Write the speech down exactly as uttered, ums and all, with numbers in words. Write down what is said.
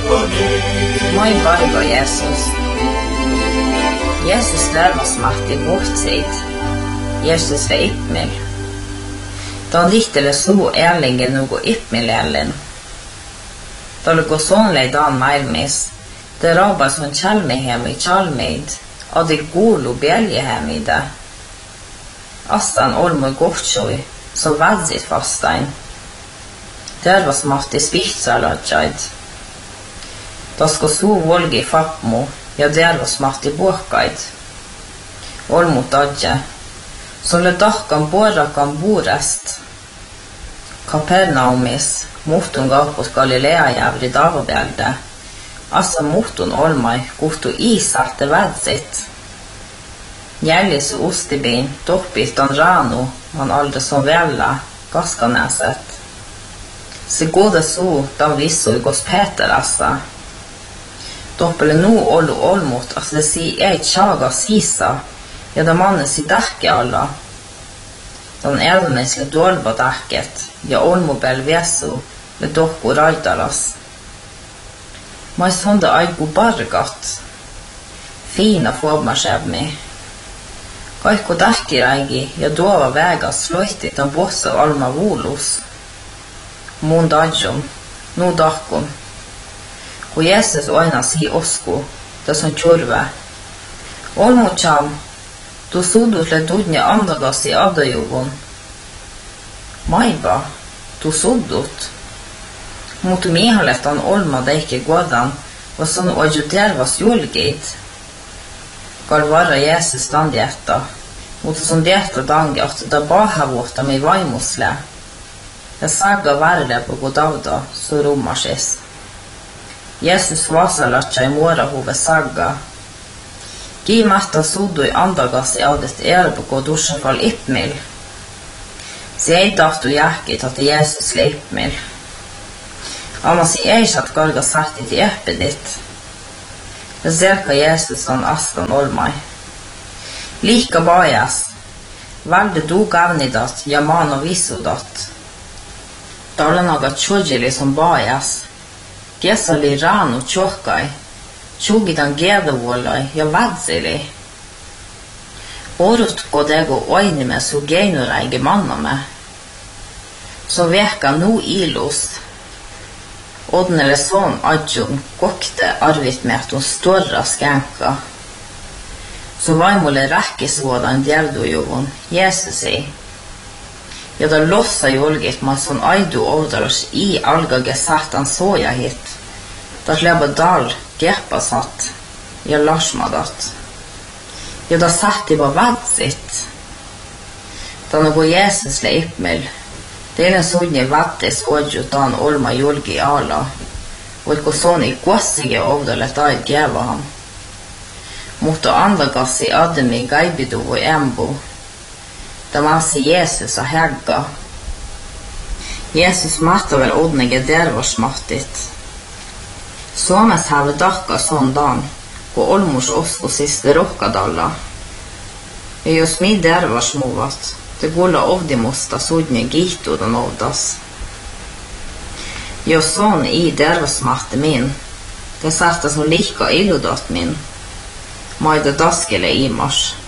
Moi vargo Jeesus. Jeesus lärvas mahti vuhtseid. Jeesus ve ipmil. Ta lihtele suu ärlingen nugu ipmil ärlen. Ta lugu sonlei dan maailmis. Det rabas on chalmehem i chalmeid. Adi kuulu bjäljehemide. Astan olmu gohtsoi, så vadzit fastain. Tervas mahti spihtsaladjaid. Tasko suu volgi fapmu, ja tervas mahti puhkaid. Olmu tadje. Sulle tahkan puorakan puurest. Kapernaumis, muhtun kaupus Galilea jävri tavapealde. Assa muhtun olmai, kuhtu iisahte vädsit. Jällis ustibiin, tohpilt on raanu, man aldes on välla, kaskanäset. Se gode suu, ta vissui gos Peterassa. Toppele nu olu olmut, as det si ei tjaga sisa, ja da mannen si däkke alla. Dan elmes le dolva däcket, ja olmubel vesu, le dohku raidalas. Mais honda aiku bargat. Fina fåbmarsebmi. Kaikku tähkiräigi ja tuova vägas loihtit on bossa alma vuulus. Mun dadjum, nu dahkun. Kun Jeesus oinas hi osku, tas on tjurve. Olmu cham, tu sudut le tudnja andagasi adajuvun. Maiba, tu sudut. Mutta miehalet on olma teikki guadan, was on oju tervas julgeit. Kal varra Jeesus standjätta, mutta sun dietta dangjat da bahavuhta mi vaimusle. Ja saga varre på godavda, så rummasis. Jeesus vasalatja i muorahuve saga. Kiimahta sudui andagas i audet erbo dusjafall ipmil. Se ei tahtu jähkit, att Jeesus le ipmil. Amasi ei saat karga sahtit i eppedit. Ja selka Jeesus on astan olmai. Liika bajas. Valde du gavnidat ja mano visudat. Talanaga tjodjeli som bajas. Gesali ranu tjohkai. Tjogidan gedavuolai ja vadzeli. Orut kodego oinime su geinuräige mannamme. Så veka nu ilus. Odnele son adjun kokte arvit med att hon störra skänka. Så vaimole räkkisvuodan djävdujuvun Jeesusi. Ja da lossa julgit ma son aidu ovdalos i algage satan soja hit. Da leba dal gepasat ja lasmadat. Ja da satti ba vadzit. Da nogo Jeesus le ipmel. Teidän suunnin vattis ojutaan olma julgi ala, voitko soni kuossige ovdalle tai gävaham. Mutta andagassi ademi gaibidu voi embu. Tamasi Jeesus a hägga. Jeesus mahtavel odnige dervas mahtit. Suomes have dakka sondan, kun olmus osku siste rohkadalla. Ja jos mi dervas muvat, te gulla ovdimusta sudnje gihtudan ovdas. Jos son i dervasmahti min, te saattas on lihka illudat min, maida daskele imas.